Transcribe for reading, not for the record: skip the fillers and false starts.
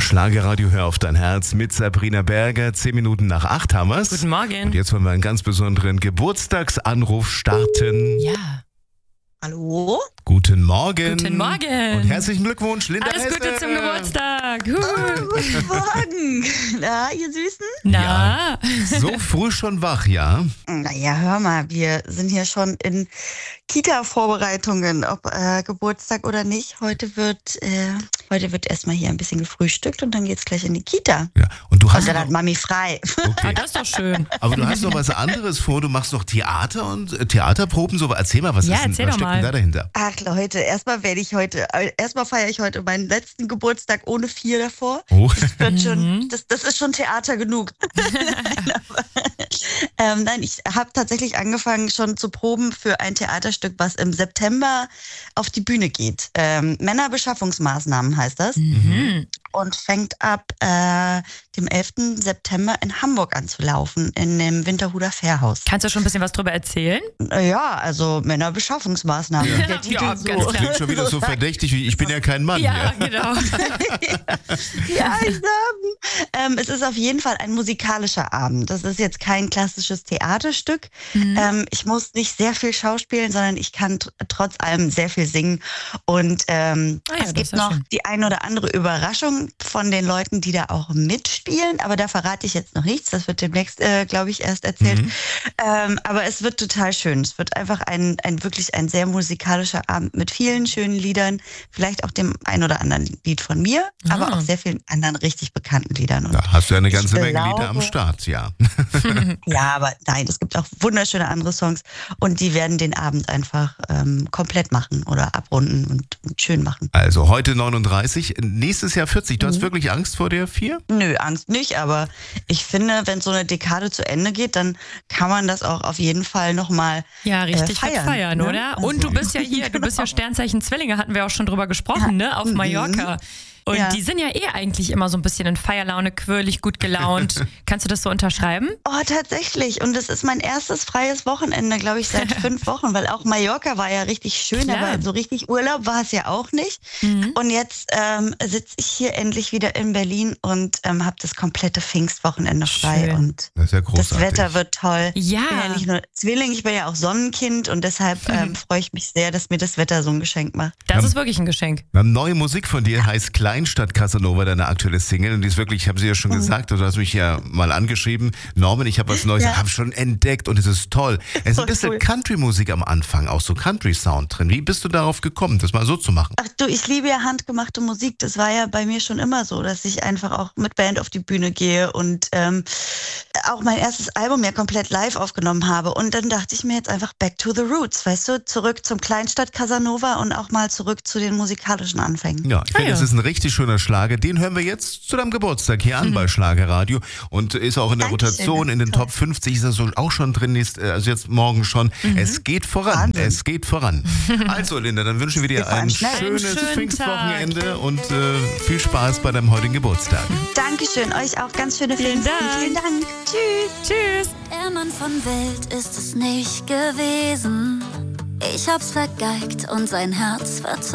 Schlagerradio, hör auf dein Herz mit Sabrina Berger. 10 Minuten nach 8 haben wir's. Guten Morgen. Und jetzt wollen wir einen ganz besonderen Geburtstagsanruf starten. Ja. Hallo? Guten Morgen. Guten Morgen. Und herzlichen Glückwunsch, Linda Alles Hesse. Gute zum Geburtstag. Guten Morgen. Na, ihr Süßen? Na? So früh schon wach, ja? Naja, hör mal, wir sind hier schon in Kita-Vorbereitungen, ob Geburtstag oder nicht. Heute wird erstmal hier ein bisschen gefrühstückt und dann geht's gleich in die Kita. Ja. Und du hast Und dann noch, hat Mami frei. okay. Ah, das ist doch schön. Aber du hast noch was anderes vor. Du machst noch Theater und Theaterproben. So, erzähl mal, was Ja, ist denn, erzähl was doch steckt mal. denn da dahinter? Ach Leute, erstmal feiere ich heute meinen letzten Geburtstag ohne 4 davor. Oh. Das ist schon Theater genug. Nein, ich habe tatsächlich angefangen schon zu proben für ein Theaterstück, was im September auf die Bühne geht. Männerbeschaffungsmaßnahmen heißt das. Und fängt ab dem 11. September in Hamburg an zu laufen, in dem Winterhuder Fährhaus. Kannst du schon ein bisschen was drüber erzählen? Ja, also Männerbeschaffungsmaßnahmen. Ja. Der Titel Ja, so. ganz klar. Klingt schon wieder so verdächtig, wie ich bin ja kein Mann. Ja, genau. Ja, es ist auf jeden Fall ein musikalischer Abend. Das ist jetzt kein klassisches Theaterstück. Ich muss nicht sehr viel schauspielen, sondern ich kann trotz allem sehr viel singen. Und es das gibt ist ja noch schön. die ein oder andere Überraschung von den Leuten, die da auch mitspielen. Aber da verrate ich jetzt noch nichts. Das wird demnächst, glaube ich, erst erzählt. Aber es wird total schön. Es wird einfach wirklich ein sehr musikalischer Abend mit vielen schönen Liedern. Vielleicht auch dem ein oder anderen Lied von mir, aber auch sehr vielen anderen richtig bekannten Liedern. Und Da hast du ja eine ganze ich Menge Lieder glaube- am Start, ja. ja, aber nein, es gibt auch wunderschöne andere Songs und die werden den Abend einfach komplett machen oder abrunden und schön machen. Also heute 39, nächstes Jahr 40. Du hast wirklich Angst vor der 4? Nö, Angst nicht, aber ich finde, wenn so eine Dekade zu Ende geht, dann kann man das auch auf jeden Fall nochmal Ja, richtig fett feiern, ne? oder? Und du bist ja hier, du bist ja Sternzeichen Zwillinge, hatten wir auch schon drüber gesprochen, ne? Auf Mallorca. Und Ja. die sind ja eigentlich immer so ein bisschen in Feierlaune, quirlig, gut gelaunt. Kannst du das so unterschreiben? Oh, tatsächlich. Und es ist mein erstes freies Wochenende, glaube ich, seit 5 Wochen, weil auch Mallorca war ja richtig schön, Klar. aber so richtig Urlaub war es ja auch nicht. Und jetzt sitze ich hier endlich wieder in Berlin und habe das komplette Pfingstwochenende frei. Schön. Und Das ist ja das großartig. Wetter wird toll. Ja. Ich bin ja nicht nur Zwilling, ich bin ja auch Sonnenkind und deshalb freue ich mich sehr, dass mir das Wetter so ein Geschenk macht. Das ist wirklich ein Geschenk. Wir haben neue Musik von dir, heißt Kleinstadt Casanova, deine aktuelle Single. Und die ist wirklich, ich habe sie ja schon gesagt, du hast mich ja mal angeschrieben. Norman, ich habe was Neues, Ja. habe schon entdeckt und es ist toll. Es ist ein Voll bisschen cool. Country-Musik am Anfang, auch so Country-Sound drin. Wie bist du darauf gekommen, das mal so zu machen? Ach du, ich liebe ja handgemachte Musik. Das war ja bei mir schon immer so, dass ich einfach auch mit Band auf die Bühne gehe und auch mein erstes Album ja komplett live aufgenommen habe. Und dann dachte ich mir jetzt einfach back to the roots, weißt du, zurück zum Kleinstadt Casanova und auch mal zurück zu den musikalischen Anfängen. Ja, ich finde, ja. das ist ein richtig schöner Schlager. Den hören wir jetzt zu deinem Geburtstag hier an bei Schlagerradio und ist auch in der Dankeschön, Rotation in den toll. Top 50 ist er so auch schon drin, ist, also jetzt morgen schon. Es geht voran, Wahnsinn. es geht voran. Also Linda, dann wünschen wir dir vor allem ein schnell. schönes Einen schönen Pfingstwochenende und viel Spaß bei deinem heutigen Geburtstag. Dankeschön, euch auch ganz schöne Vielen Pfingsten. Dank. Vielen Dank. Tschüss. Tschüss. Der Mann von Welt ist es nicht gewesen. Ich hab's vergeigt und sein Herz verzeugt.